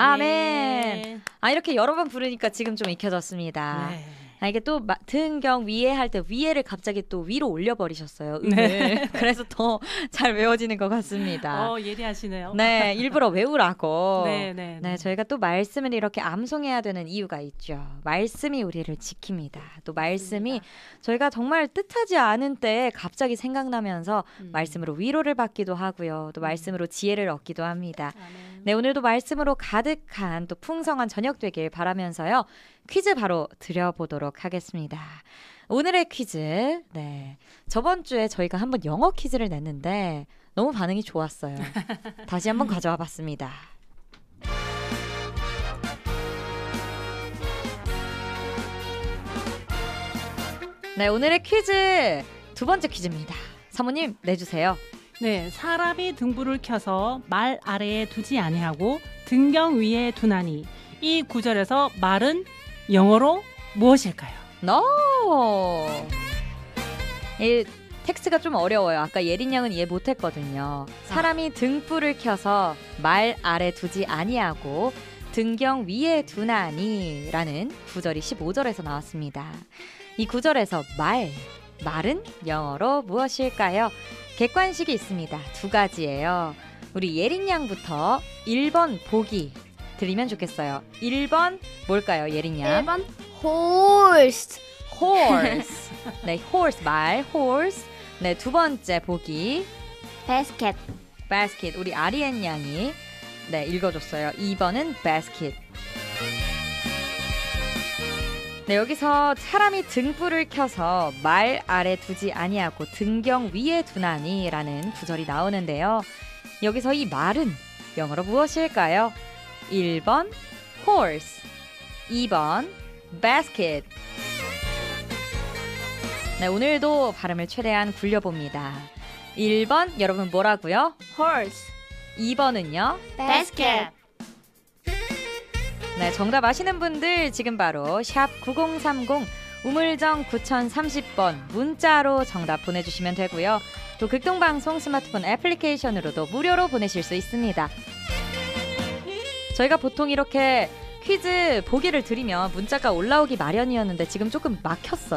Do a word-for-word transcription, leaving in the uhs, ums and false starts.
아멘. 네. 아 이렇게 여러 번 부르니까 지금 좀 익혀졌습니다. 네. 아, 이게 또 마, 등경 위에 할 때 위에를 갑자기 또 위로 올려버리셨어요. 음을. 네. 그래서 더 잘 외워지는 것 같습니다. 어, 예리하시네요. 네, 일부러 외우라고. 네, 네, 네, 네. 저희가 또 말씀을 이렇게 암송해야 되는 이유가 있죠. 말씀이 우리를 지킵니다. 또 말씀이 맞습니다. 저희가 정말 뜻하지 않은 때에 갑자기 생각나면서 음. 말씀으로 위로를 받기도 하고요. 또 음. 말씀으로 지혜를 얻기도 합니다. 아멘. 네, 오늘도 말씀으로 가득한 또 풍성한 저녁 되길 바라면서요. 퀴즈 바로 드려보도록 하겠습니다. 오늘의 퀴즈. 네. 저번 주에 저희가 한번 영어 퀴즈를 냈는데 너무 반응이 좋았어요. 다시 한번 가져와 봤습니다. 네, 오늘의 퀴즈 두 번째 퀴즈입니다. 사모님 내주세요. 네, 사람이 등불을 켜서 말 아래에 두지 아니하고 등경 위에 두나니 이 구절에서 말은 영어로 무엇일까요? No. 이 텍스트가 좀 어려워요. 아까 예린 양은 이해 못했거든요. 사람이 등불을 켜서 말 아래 두지 아니하고 등경 위에 두나니라는 구절이 십오 절에서 나왔습니다. 이 구절에서 말, 말은 영어로 무엇일까요? 객관식이 있습니다. 두 가지예요. 우리 예린 양부터 일 번 보기 드리면 좋겠어요. 일 번 뭘까요, 예린 양? 일 번 horse. horse. 네, horse 말, horse. 네, 두 번째 보기 basket. basket. 우리 아리엔 양이 네, 읽어줬어요. 이 번은 basket. 네, 여기서 사람이 등불을 켜서 말 아래 두지 아니하고 등경 위에 두나니라는 구절이 나오는데요. 여기서 이 말은 영어로 무엇일까요? 일 번 horse, 이 번 basket. 네, 오늘도 발음을 최대한 굴려봅니다. 일 번 여러분 뭐라고요? horse. 이 번은요? basket. 네, 정답 아시는 분들 지금 바로 샵 구공삼공 우물정 구공삼공 번 문자로 정답 보내주시면 되고요. 또 극동방송 스마트폰 애플리케이션으로도 무료로 보내실 수 있습니다. 저희가 보통 이렇게 퀴즈 보기를 드리면 문자가 올라오기 마련이었는데 지금 조금 막혔어요.